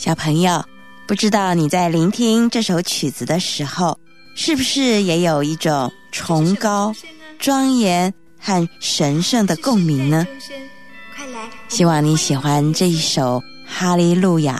小朋友，不知道你在聆听这首曲子的时候，是不是也有一种崇高、庄严和神圣的共鸣呢？希望你喜欢这一首哈利路亚